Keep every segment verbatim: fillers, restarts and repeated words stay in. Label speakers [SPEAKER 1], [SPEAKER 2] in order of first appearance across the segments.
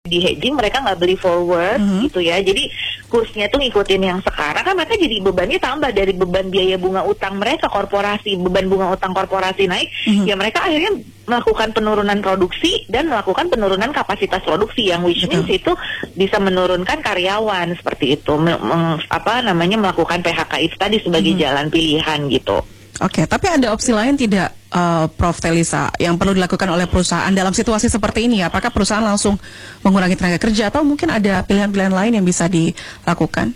[SPEAKER 1] di hedging, mereka nggak beli forward mm-hmm. gitu ya. Jadi kursnya tuh ngikutin yang sekarang, kan mereka jadi bebannya tambah dari beban biaya bunga utang mereka korporasi, beban bunga utang korporasi naik, mm-hmm. ya mereka akhirnya melakukan penurunan produksi dan melakukan penurunan kapasitas produksi yang which means itu bisa menurunkan karyawan seperti itu, meng, apa namanya melakukan P H K itu tadi sebagai mm-hmm. jalan pilihan gitu.
[SPEAKER 2] Oke, tapi ada opsi lain tidak, uh, Prof Telisa, yang perlu dilakukan oleh perusahaan dalam situasi seperti ini? Apakah perusahaan langsung mengurangi tenaga kerja atau mungkin ada pilihan-pilihan lain yang bisa dilakukan?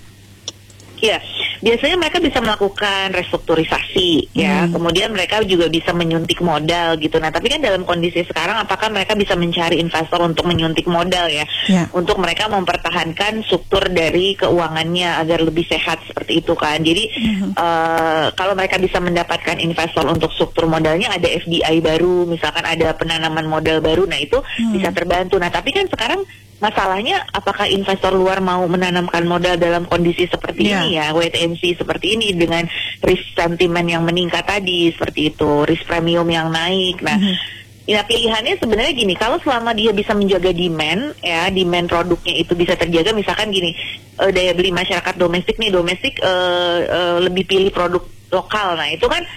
[SPEAKER 1] Ya, biasanya mereka bisa melakukan restrukturisasi, ya. Hmm. Kemudian mereka juga bisa menyuntik modal gitu. Nah, tapi kan dalam kondisi sekarang, apakah mereka bisa mencari investor untuk menyuntik modal ya, ya. Untuk mereka mempertahankan struktur dari keuangannya agar lebih sehat seperti itu kan. Jadi hmm. uh, kalau mereka bisa mendapatkan investor untuk struktur modalnya, ada F D I baru, misalkan ada penanaman modal baru, nah itu hmm. bisa terbantu. Nah, tapi kan sekarang masalahnya apakah investor luar mau menanamkan modal dalam kondisi seperti yeah. ini ya, wait and see seperti ini dengan risk sentiment yang meningkat tadi seperti itu, risk premium yang naik. Nah, mm-hmm. ya pilihannya sebenarnya gini, kalau selama dia bisa menjaga demand ya, demand produknya itu bisa terjaga, misalkan gini, uh, daya beli masyarakat domestik nih, domestik uh, uh, lebih pilih produk lokal. Nah, itu kan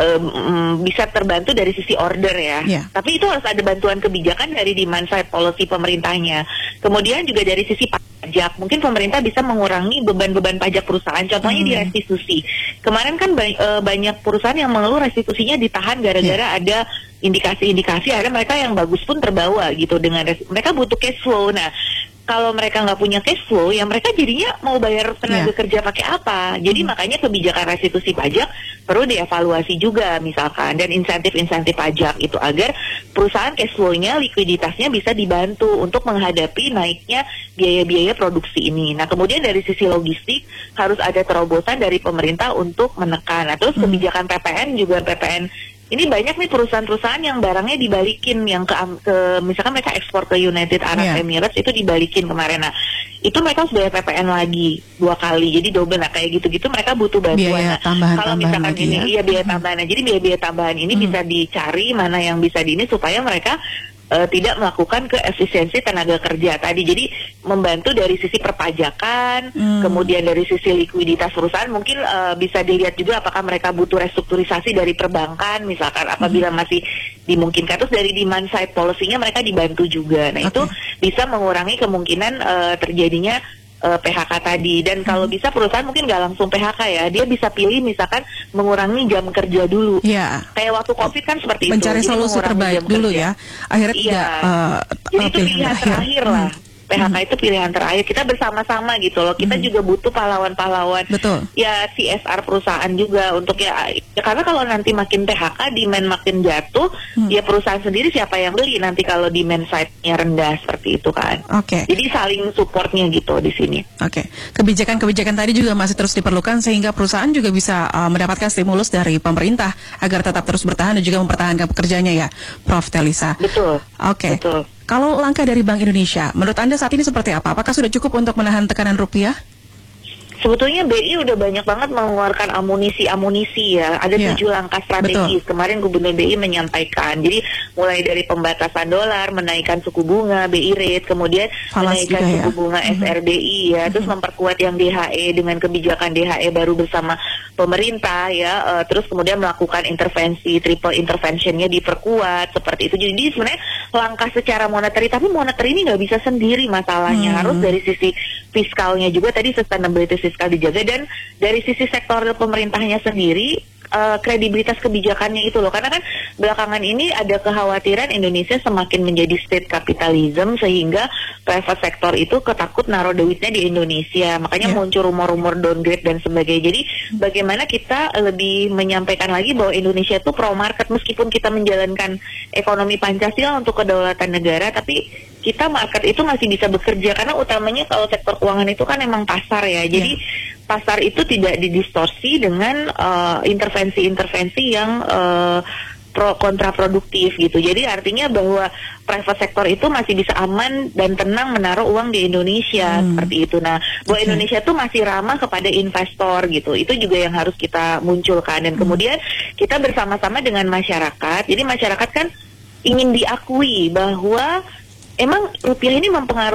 [SPEAKER 1] Um, bisa terbantu dari sisi order ya, yeah. tapi itu harus ada bantuan kebijakan dari demand side policy pemerintahnya. Kemudian juga dari sisi pajak, mungkin pemerintah bisa mengurangi beban-beban pajak perusahaan, contohnya hmm. di restitusi. Kemarin kan ba- uh, banyak perusahaan yang mengeluh restitusinya ditahan gara-gara yeah. ada indikasi-indikasi, akhirnya mereka yang bagus pun terbawa gitu dengan res- mereka butuh cash flow. Nah, kalau mereka nggak punya cash flow, ya mereka jadinya mau bayar tenaga yeah. kerja pakai apa? Jadi hmm. makanya kebijakan restitusi pajak perlu dievaluasi juga misalkan, dan insentif-insentif pajak itu agar perusahaan cash flow-nya, likuiditasnya bisa dibantu untuk menghadapi naiknya biaya-biaya produksi ini. Nah, kemudian dari sisi logistik harus ada terobosan dari pemerintah untuk menekan. Nah, terus hmm. kebijakan P P N juga P P N. Ini banyak nih perusahaan-perusahaan yang barangnya dibalikin, yang ke, ke misalkan mereka ekspor ke United Arab yeah. Emirates itu dibalikin kemarin. Nah, itu mereka harus bayar P P N lagi dua kali, jadi double. Nah, kayak gitu-gitu mereka butuh bantuan. Nah, kalau misalkan ini ya. iya biaya tambahan, nah, jadi biaya-biaya tambahan ini hmm. bisa dicari mana yang bisa di ini supaya mereka Uh, tidak melakukan ke efisiensi tenaga kerja tadi. Jadi membantu dari sisi perpajakan, hmm. kemudian dari sisi likuiditas perusahaan, mungkin uh, bisa dilihat juga apakah mereka butuh restrukturisasi dari perbankan misalkan apabila hmm. masih dimungkinkan. Terus dari demand side policy-nya mereka dibantu juga. Nah, okay. itu bisa mengurangi kemungkinan uh, terjadinya Uh, P H K tadi. Dan kalau bisa perusahaan mungkin nggak langsung P H K ya, dia bisa pilih misalkan mengurangi jam kerja dulu.
[SPEAKER 2] Iya.
[SPEAKER 1] Kayak waktu COVID kan seperti
[SPEAKER 2] mencari
[SPEAKER 1] itu.
[SPEAKER 2] Mencari solusi terbaik dulu kerja. ya. Akhirnya
[SPEAKER 1] iya.
[SPEAKER 2] tidak. Uh,
[SPEAKER 1] Jadi itu pilihan terakhir, terakhir lah. Hmm. P H K hmm. itu pilihan terakhir. Kita bersama-sama gitu loh. Kita hmm. juga butuh pahlawan-pahlawan.
[SPEAKER 2] Betul.
[SPEAKER 1] Ya C S R perusahaan juga untuk ya, ya karena kalau nanti makin P H K, demand makin jatuh, hmm. ya perusahaan sendiri siapa yang beli nanti kalau demand side-nya rendah seperti itu kan.
[SPEAKER 2] Oke. Okay.
[SPEAKER 1] Jadi saling supportnya gitu di sini.
[SPEAKER 2] Oke. Okay. Kebijakan-kebijakan tadi juga masih terus diperlukan sehingga perusahaan juga bisa uh, mendapatkan stimulus dari pemerintah agar tetap terus bertahan dan juga mempertahankan pekerjaannya ya, Prof Telisa.
[SPEAKER 1] Betul.
[SPEAKER 2] Oke. Okay.
[SPEAKER 1] Betul.
[SPEAKER 2] Kalau langkah dari Bank Indonesia, menurut Anda saat ini seperti apa? Apakah sudah cukup untuk menahan tekanan rupiah?
[SPEAKER 1] Sebetulnya B I udah banyak banget mengeluarkan amunisi-amunisi ya. Ada yeah. tujuh langkah strategis. Betul. Kemarin Gubernur B I menyampaikan. Jadi mulai dari pembatasan dolar, menaikkan suku bunga B I rate, kemudian Falas menaikkan suku ya. bunga mm-hmm. S R B I ya, mm-hmm. terus memperkuat yang D H E dengan kebijakan D H E baru bersama pemerintah ya. Uh, terus kemudian melakukan intervensi, triple interventionnya diperkuat seperti itu. Jadi sebenarnya langkah secara monetary, tapi monetary ini nggak bisa sendiri masalahnya. Hmm. Harus dari sisi fiskalnya juga, tadi sustainability fiskal dijaga, dan dari sisi sektor pemerintahnya sendiri uh, kredibilitas kebijakannya itu loh. Karena kan belakangan ini ada kekhawatiran Indonesia semakin menjadi state capitalism sehingga private sector itu ketakut naruh duitnya di Indonesia. Makanya yeah. muncul rumor-rumor downgrade dan sebagainya. Jadi hmm. bagaimana kita lebih menyampaikan lagi bahwa Indonesia itu pro market, meskipun kita menjalankan ekonomi Pancasila untuk kedaulatan negara, tapi kita market itu masih bisa bekerja, karena utamanya kalau sektor keuangan itu kan memang pasar ya. Jadi yeah. pasar itu tidak didistorsi dengan uh, intervensi-intervensi yang uh, pro kontraproduktif gitu. Jadi artinya bahwa private sector itu masih bisa aman dan tenang menaruh uang di Indonesia hmm. seperti itu. Nah, bahwa okay. Indonesia tuh masih ramah kepada investor gitu. Itu juga yang harus kita munculkan, dan hmm. kemudian kita bersama-sama dengan masyarakat. Jadi masyarakat kan ingin diakui bahwa emang rupiah ini mempengaruhi